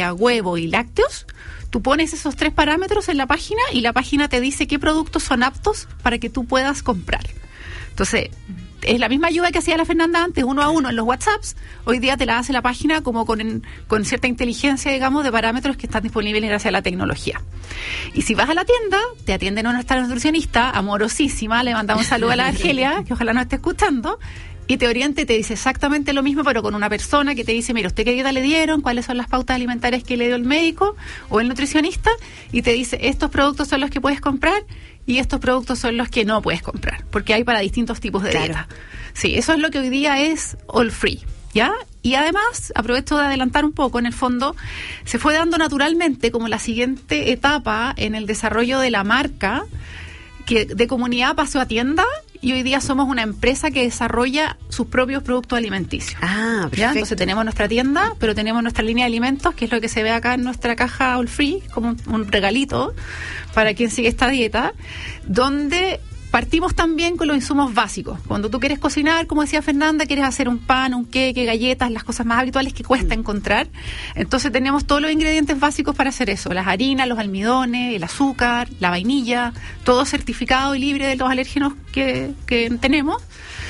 huevo y lácteos, tú pones esos 3 parámetros en la página y la página te dice qué productos son aptos para que tú puedas comprar. Entonces, es la misma ayuda que hacía la Fernanda antes, 1 a 1 en los WhatsApps. Hoy día te la hace la página como con cierta inteligencia, digamos, de parámetros que están disponibles gracias a la tecnología. Y si vas a la tienda, te atiende nuestra nutricionista, amorosísima, le mandamos un saludo a la Argelia, que ojalá nos esté escuchando, y te orienta y te dice exactamente lo mismo, pero con una persona que te dice, mira, ¿usted qué dieta le dieron? ¿Cuáles son las pautas alimentarias que le dio el médico o el nutricionista? Y te dice, estos productos son los que puedes comprar y estos productos son los que no puedes comprar, porque hay para distintos tipos de dieta. Sí, eso es lo que hoy día es All Free, ¿ya? Y además, aprovecho de adelantar un poco, en el fondo, se fue dando naturalmente como la siguiente etapa en el desarrollo de la marca, que de comunidad pasó a tienda, y hoy día somos una empresa que desarrolla sus propios productos alimenticios. Ah, perfecto. ¿Ya? Entonces tenemos nuestra tienda, pero tenemos nuestra línea de alimentos, que es lo que se ve acá en nuestra caja All Free, como un regalito para quien sigue esta dieta, donde partimos también con los insumos básicos. Cuando tú quieres cocinar, como decía Fernanda, quieres hacer un pan, un queque, galletas, las cosas más habituales que cuesta encontrar. Entonces tenemos todos los ingredientes básicos para hacer eso. Las harinas, los almidones, el azúcar, la vainilla, todo certificado y libre de los alérgenos que tenemos.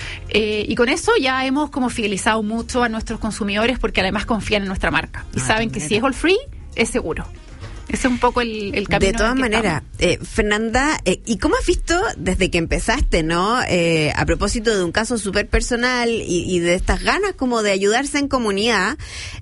Y con eso ya hemos como fidelizado mucho a nuestros consumidores, porque además confían en nuestra marca. Y saben que si es All Free, es seguro. Ese es un poco el camino. De todas maneras, Fernanda, ¿y cómo has visto desde que empezaste, no? A propósito de un caso súper personal y de estas ganas como de ayudarse en comunidad,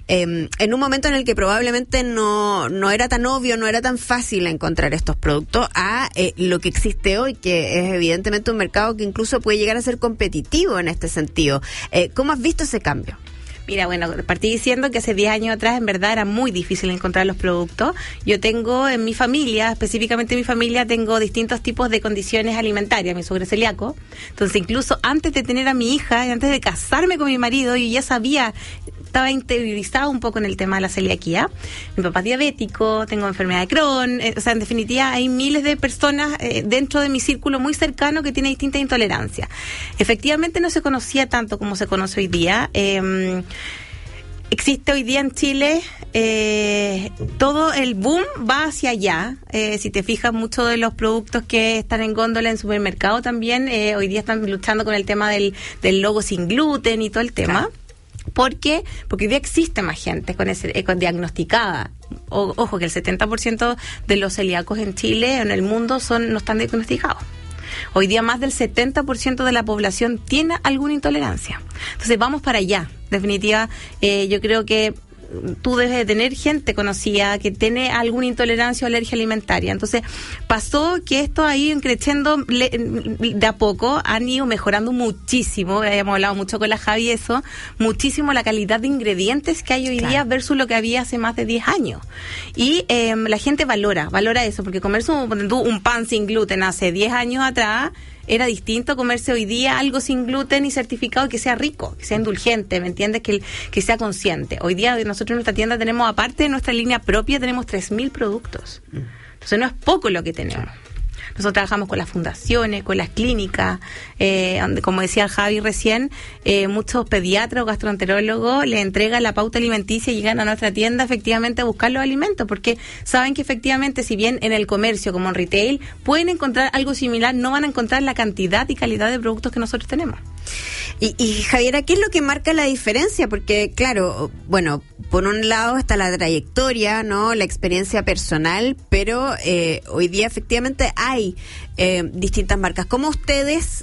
en un momento en el que probablemente no era tan obvio, no era tan fácil encontrar estos productos, a lo que existe hoy, que es evidentemente un mercado que incluso puede llegar a ser competitivo en este sentido. ¿Cómo has visto ese cambio? Mira, bueno, partí diciendo que hace 10 años atrás en verdad era muy difícil encontrar los productos. Yo tengo en mi familia, específicamente en mi familia, tengo distintos tipos de condiciones alimentarias. Mi suegro es celíaco. Entonces, incluso antes de tener a mi hija, antes de casarme con mi marido, yo ya sabía, estaba interiorizado un poco en el tema de la celiaquía. Mi papá es diabético, tengo enfermedad de Crohn, o sea, en definitiva hay miles de personas dentro de mi círculo muy cercano que tienen distintas intolerancias. Efectivamente no se conocía tanto como se conoce hoy día. Existe hoy día en Chile, todo el boom va hacia allá. Si te fijas, muchos de los productos que están en góndola en supermercado también, hoy día están luchando con el tema del logo sin gluten y todo el tema. Claro. ¿Por qué? Porque hoy día existe más gente con diagnosticada. Ojo que el 70% de los celíacos en Chile, en el mundo, no están diagnosticados. Hoy día más del 70% de la población tiene alguna intolerancia. Entonces vamos para allá. Definitiva, yo creo que tú debes de tener gente conocida que tiene alguna intolerancia o alergia alimentaria. Entonces, pasó que esto ha ido creciendo de a poco, han ido mejorando muchísimo, hemos hablado mucho con la Javi eso, muchísimo la calidad de ingredientes que hay hoy día versus lo que había hace más de 10 años. Y la gente valora eso, porque comerse un pan sin gluten hace 10 años atrás era distinto comerse hoy día algo sin gluten y certificado que sea rico, que sea indulgente, ¿me entiendes? Que sea consciente. Hoy día nosotros en nuestra tienda tenemos, aparte de nuestra línea propia, tenemos 3.000 productos. Entonces no es poco lo que tenemos. Nosotros trabajamos con las fundaciones, con las clínicas, donde, como decía Javi recién, muchos pediatras o gastroenterólogos le entregan la pauta alimenticia y llegan a nuestra tienda efectivamente a buscar los alimentos, porque saben que efectivamente, si bien en el comercio como en retail pueden encontrar algo similar, no van a encontrar la cantidad y calidad de productos que nosotros tenemos. Y Javiera, ¿qué es lo que marca la diferencia? Porque, claro, bueno, por un lado está la trayectoria, ¿no? La experiencia personal, pero hoy día efectivamente hay distintas marcas. ¿Cómo ustedes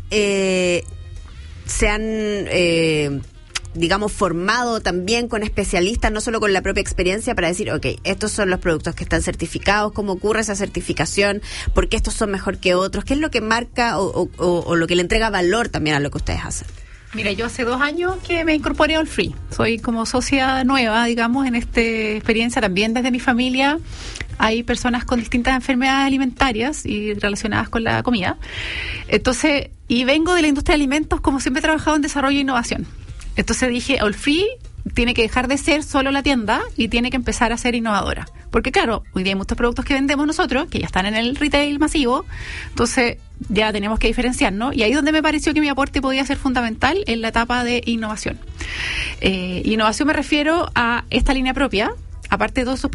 se han, digamos, formado también con especialistas, no solo con la propia experiencia, para decir, okay, estos son los productos que están certificados, cómo ocurre esa certificación, por qué estos son mejor que otros, qué es lo que marca o lo que le entrega valor también a lo que ustedes hacen? Mira, yo hace 2 años que me incorporé a All Free. Soy como socia nueva, digamos, en esta experiencia. También desde mi familia hay personas con distintas enfermedades alimentarias y relacionadas con la comida. Entonces, y vengo de la industria de alimentos, como siempre he trabajado en desarrollo e innovación. Entonces dije, All Free tiene que dejar de ser solo la tienda y tiene que empezar a ser innovadora. Porque claro, hoy día hay muchos productos que vendemos nosotros, que ya están en el retail masivo, entonces ya tenemos que diferenciarnos. Y ahí donde me pareció que mi aporte podía ser fundamental en la etapa de innovación. Innovación me refiero a esta línea propia, aparte de todos sus